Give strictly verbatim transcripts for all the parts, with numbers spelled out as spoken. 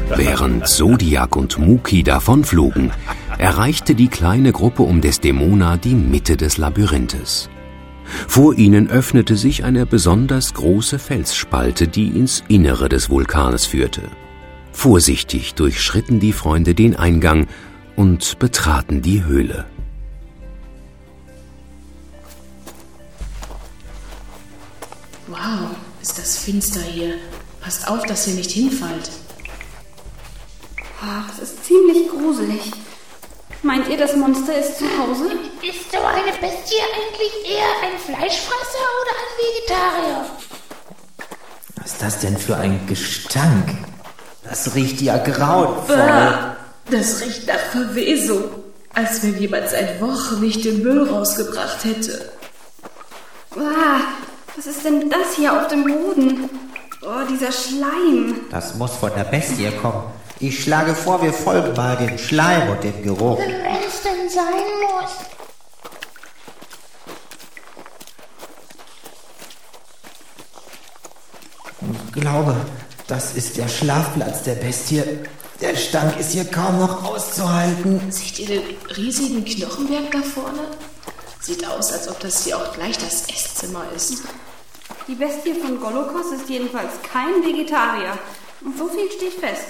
Während Zodiac und Muki davonflogen, erreichte die kleine Gruppe um Desdemona die Mitte des Labyrinthes. Vor ihnen öffnete sich eine besonders große Felsspalte, die ins Innere des Vulkans führte. Vorsichtig durchschritten die Freunde den Eingang und betraten die Höhle. Wow, ist das finster hier. Passt auf, dass ihr nicht hinfallt. Ach, es ist ziemlich gruselig. Meint ihr, das Monster ist zu Hause? Ist so eine Bestie eigentlich eher ein Fleischfresser oder ein Vegetarier? Was ist das denn für ein Gestank? Das riecht ja grauenvoll. Bah, das riecht nach Verwesung. Als wenn jemand seit Wochen nicht den Müll rausgebracht hätte. Ah, was ist denn das hier auf dem Boden? Oh, dieser Schleim. Das muss von der Bestie kommen. Ich schlage vor, wir folgen mal dem Schleim und dem Geruch. Wenn es denn sein muss. Ich glaube, das ist der Schlafplatz der Bestie. Der Stank ist hier kaum noch auszuhalten. Seht ihr den riesigen Knochenberg da vorne? Sieht aus, als ob das hier auch gleich das Esszimmer ist. Die Bestie von Golokos ist jedenfalls kein Vegetarier. Und so viel steht fest.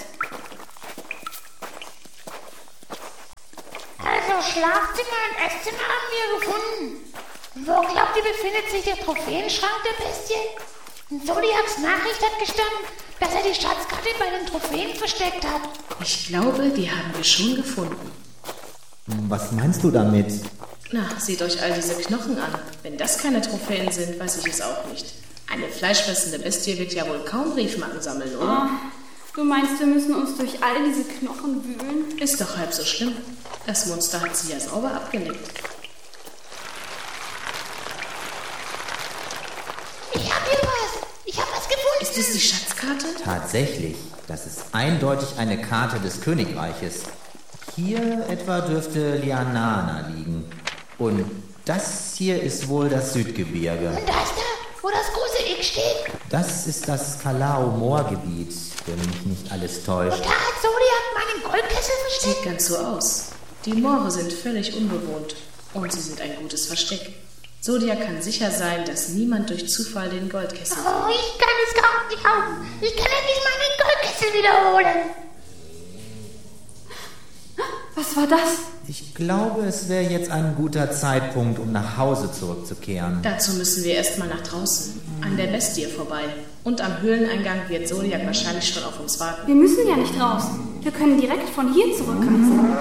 Also Schlafzimmer und Esszimmer haben wir gefunden. Wo glaubt ihr, befindet sich der Trophäenschrank der Bestie? In Zodiacs Nachricht hat gestanden, dass er die Schatzkarte bei den Trophäen versteckt hat. Ich glaube, die haben wir schon gefunden. Was meinst du damit? Na, seht euch all diese Knochen an. Wenn das keine Trophäen sind, weiß ich es auch nicht. Eine fleischfressende Bestie wird ja wohl kaum Briefmarken sammeln, oder? Oh, du meinst, wir müssen uns durch all diese Knochen wühlen? Ist doch halb so schlimm. Das Monster hat sie ja sauber abgelegt. Ich hab hier was. Ich hab was gefunden. Ist das die Schatzkarte? Tatsächlich. Das ist eindeutig eine Karte des Königreiches. Hier etwa dürfte Lianana liegen. Und das hier ist wohl das Südgebirge. Und das da, wo das große X steht? Das ist das Kalao-Moorgebiet, wenn mich nicht alles täuscht. Und da hat Zodiac meinen Goldkessel versteckt? Sieht ganz so aus. Die Moore sind völlig unbewohnt und sie sind ein gutes Versteck. Zodiac kann sicher sein, dass niemand durch Zufall den Goldkessel findet. Oh, ich kann es kaum nicht glauben. Ich kann endlich meinen Goldkessel wiederholen. Was war das? Ich glaube, es wäre jetzt ein guter Zeitpunkt, um nach Hause zurückzukehren. Dazu müssen wir erstmal nach draußen, an der Bestie vorbei. Und am Höhleneingang wird Zodiac wahrscheinlich schon auf uns warten. Wir müssen ja nicht raus. Wir können direkt von hier zurückreisen.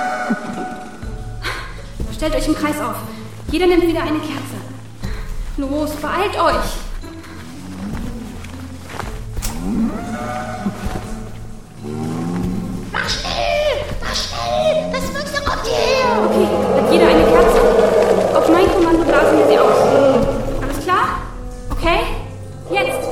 Stellt euch im Kreis auf. Jeder nimmt wieder eine Kerze. Los, beeilt euch. Mach schnell, mach schnell. Das Monster kommt hierher. Okay, hat jeder eine Kerze? Auf mein Kommando blasen wir sie aus. Alles klar? Okay? Jetzt.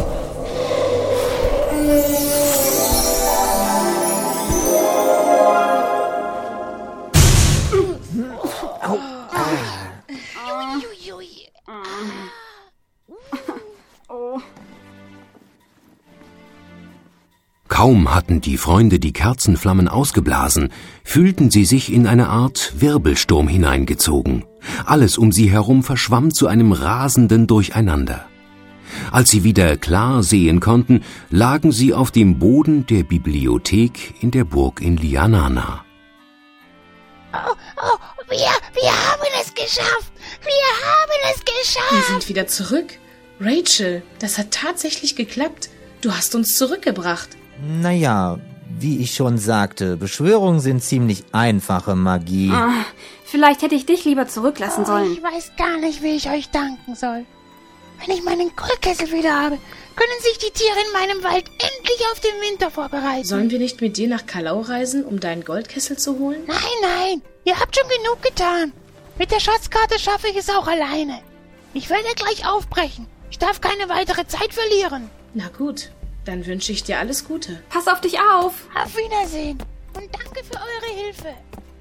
Kaum hatten die Freunde die Kerzenflammen ausgeblasen, fühlten sie sich in eine Art Wirbelsturm hineingezogen. Alles um sie herum verschwamm zu einem rasenden Durcheinander. Als sie wieder klar sehen konnten, lagen sie auf dem Boden der Bibliothek in der Burg in Lianana. Oh, oh, wir, wir haben es geschafft. Wir haben es geschafft. Wir sind wieder zurück. Rachel, das hat tatsächlich geklappt. Du hast uns zurückgebracht. Naja, wie ich schon sagte, Beschwörungen sind ziemlich einfache Magie. Ah, vielleicht hätte ich dich lieber zurücklassen Oh, sollen. ich weiß gar nicht, wie ich euch danken soll. Wenn ich meinen Goldkessel wieder habe, können sich die Tiere in meinem Wald endlich auf den Winter vorbereiten. Sollen wir nicht mit dir nach Kalao reisen, um deinen Goldkessel zu holen? Nein, nein, ihr habt schon genug getan. Mit der Schatzkarte schaffe ich es auch alleine. Ich werde gleich aufbrechen. Ich darf keine weitere Zeit verlieren. Na gut, dann wünsche ich dir alles Gute. Pass auf dich auf. Auf Wiedersehen und danke für eure Hilfe.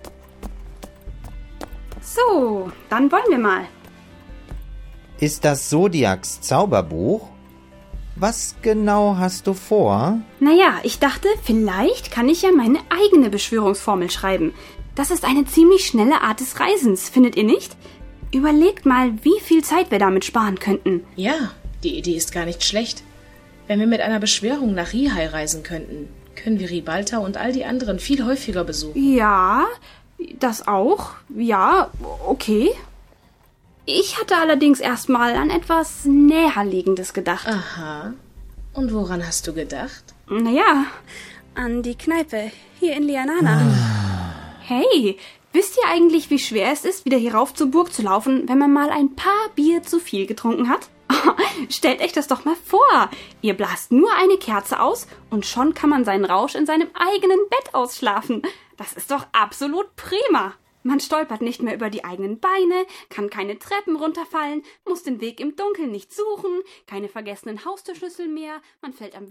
So, dann wollen wir mal. Ist das Zodiacs Zauberbuch? Was genau hast du vor? Naja, ich dachte, vielleicht kann ich ja meine eigene Beschwörungsformel schreiben. Das ist eine ziemlich schnelle Art des Reisens, findet ihr nicht? Überlegt mal, wie viel Zeit wir damit sparen könnten. Ja, die Idee ist gar nicht schlecht. Wenn wir mit einer Beschwörung nach Rihai reisen könnten, können wir Ribalta und all die anderen viel häufiger besuchen. Ja, das auch. Ja, okay. Ich hatte allerdings erstmal an etwas Näherliegendes gedacht. Aha. Und woran hast du gedacht? Naja, an die Kneipe hier in Lianana. Hey, wisst ihr eigentlich, wie schwer es ist, wieder hier rauf zur Burg zu laufen, wenn man mal ein paar Bier zu viel getrunken hat? Stellt euch das doch mal vor. Ihr blast nur eine Kerze aus und schon kann man seinen Rausch in seinem eigenen Bett ausschlafen. Das ist doch absolut prima. Man stolpert nicht mehr über die eigenen Beine, kann keine Treppen runterfallen, muss den Weg im Dunkeln nicht suchen, keine vergessenen Haustürschlüssel mehr, man fällt am